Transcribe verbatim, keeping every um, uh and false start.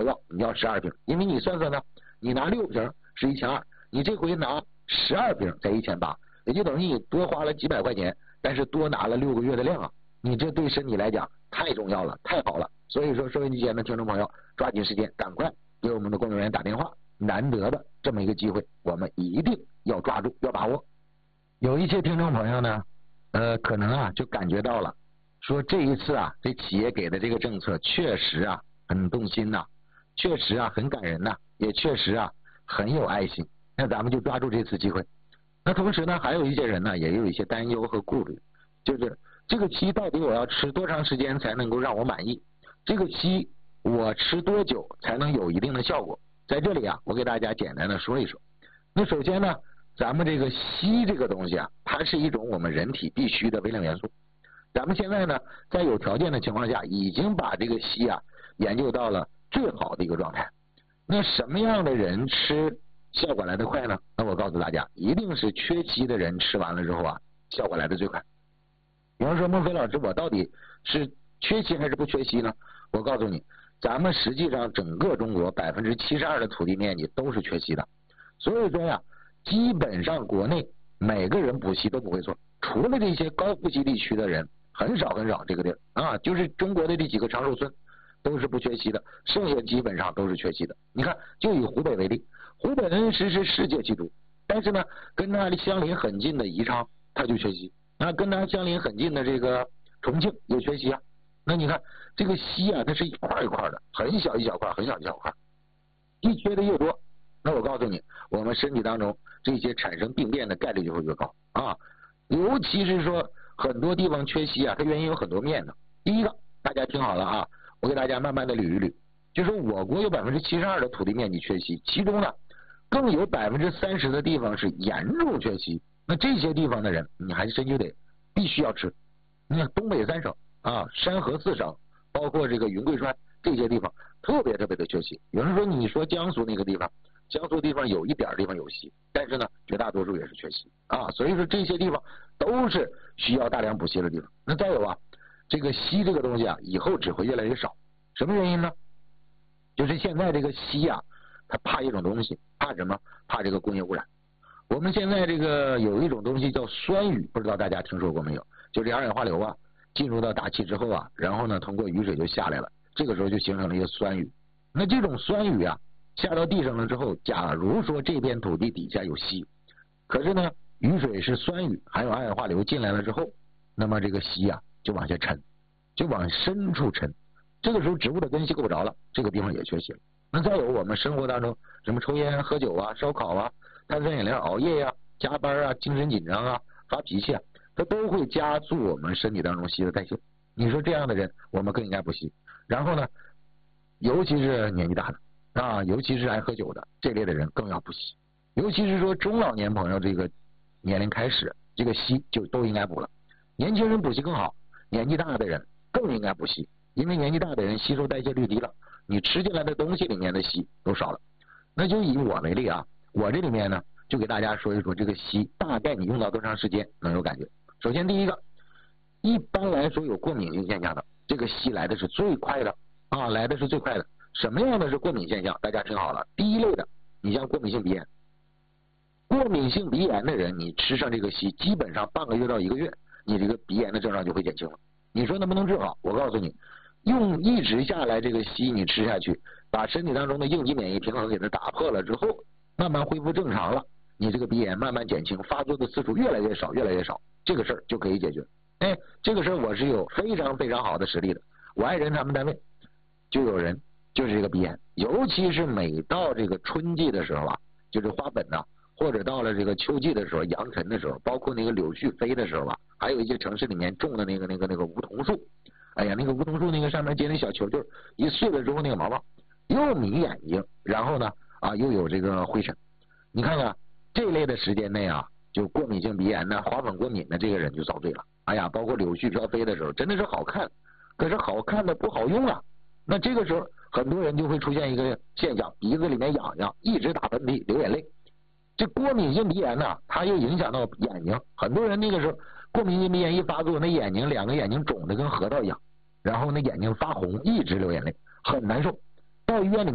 药你要十二瓶，因为你算算呢，你拿六瓶是一千二，你这回拿十二瓶才一千八，也就等于你多花了几百块钱，但是多拿了六个月的量啊，你这对身体来讲太重要了，太好了。所以说收音机前的听众朋友，抓紧时间赶快给我们的工作人员打电话，难得的这么一个机会，我们一定要抓住，要把握。有一些听众朋友呢，呃，可能啊就感觉到了，说这一次啊，这企业给的这个政策确实啊很动心呐、啊，确实啊很感人呐、啊，也确实啊很有爱心。那咱们就抓住这次机会。那同时呢，还有一些人呢，也有一些担忧和顾虑，就是这个期到底我要吃多长时间才能够让我满意？这个期我吃多久才能有一定的效果？在这里啊，我给大家简单的说一说。那首先呢，咱们这个硒这个东西啊，它是一种我们人体必须的微量元素。咱们现在呢，在有条件的情况下，已经把这个硒啊研究到了最好的一个状态。那什么样的人吃效果来得快呢？那我告诉大家，一定是缺硒的人吃完了之后啊，效果来得最快。比方说，孟非老师，我到底是缺硒还是不缺硒呢？我告诉你，咱们实际上整个中国百分之七十二的土地面积都是缺硒的，所以说呀，基本上国内每个人补硒都不会错，除了这些高富硒地区的人，很少很少这个地儿啊，就是中国的这几个长寿村都是不缺硒的，剩下基本上都是缺硒的。你看，就以湖北为例，湖北恩施是世界硒都，但是呢，跟它相邻很近的宜昌，它就缺硒；那跟它相邻很近的这个重庆也缺硒啊。那你看这个硒啊，它是一块一块的，很小一小块，很小一小块，一缺的越多，那我告诉你，我们身体当中这些产生病变的概率就会越高啊。尤其是说很多地方缺硒啊，它原因有很多面的。第一个，大家听好了啊，我给大家慢慢的捋一捋，就是我国有百分之七十二的土地面积缺硒，其中呢，更有百分之三十的地方是严重缺硒。那这些地方的人，你还真就得必须要吃。你看东北三省啊，山河四省，包括这个云贵川这些地方，特别特别的缺硒。有人说，你说江苏那个地方，江苏地方有一点地方有硒，但是呢，绝大多数也是缺硒啊。所以说这些地方都是需要大量补硒的地方。那再有啊，这个硒这个东西啊，以后只会越来越少。什么原因呢？就是现在这个硒啊，它怕一种东西，怕什么？怕这个工业污染。我们现在这个有一种东西叫酸雨，不知道大家听说过没有？就这二氧化硫啊，进入到大气之后啊，然后呢，通过雨水就下来了，这个时候就形成了一个酸雨。那这种酸雨啊，下到地上了之后，假如说这片土地底下有硒，可是呢，雨水是酸雨，还有二氧化硫进来了之后，那么这个硒啊就往下沉，就往深处沉。这个时候植物的根系够不着了，这个地方也缺硒了。那再有我们生活当中什么抽烟、喝酒啊、烧烤啊、碳酸饮料、熬夜呀、啊、加班啊、精神紧张啊、发脾气啊，它都会加速我们身体当中硒的代谢。你说这样的人，我们更应该补硒。然后呢，尤其是年纪大的啊，尤其是爱喝酒的这类的人更要补硒。尤其是说中老年朋友这个年龄开始，这个硒就都应该补了。年轻人补硒更好，年纪大的人更应该补硒，因为年纪大的人吸收代谢率低了，你吃进来的东西里面的硒都少了。那就以我为例啊，我这里面呢就给大家说一说这个硒大概你用到多长时间能有感觉。首先第一个，一般来说有过敏性现象的，这个硒来的是最快的啊，来的是最快的。什么样的是过敏现象？大家听好了，第一类的，你像过敏性鼻炎，过敏性鼻炎的人，你吃上这个硒，基本上半个月到一个月，你这个鼻炎的症状就会减轻了。你说能不能治好？我告诉你，用一直下来这个硒你吃下去，把身体当中的应激免疫平衡给它打破了之后，慢慢恢复正常了，你这个鼻炎慢慢减轻，发作的次数越来越少越来越少，这个事儿就可以解决。哎，这个事儿我是有非常非常好的实力的。我爱人他们单位就有人就是这个鼻炎，尤其是每到这个春季的时候啊，就是花粉呐、啊，或者到了这个秋季的时候，扬尘的时候，包括那个柳絮飞的时候啊，还有一些城市里面种的那个那个那个梧桐树，哎呀，那个梧桐树那个上面结那小球球，一碎了之后那个毛毛又迷眼睛，然后呢啊又有这个灰尘。你看看这类的时间内啊，就过敏性鼻炎呢、花粉过敏的这个人就遭罪了。哎呀，包括柳絮飘飞的时候，真的是好看，可是好看的不好用啊。那这个时候很多人就会出现一个现象，鼻子里面痒痒，一直打喷嚏、流眼泪。这过敏性鼻炎呢，它又影响到眼睛，很多人那个时候过敏性鼻炎一发作，那眼睛两个眼睛肿的跟核桃一样，然后那眼睛发红，一直流眼泪，很难受。到医院里面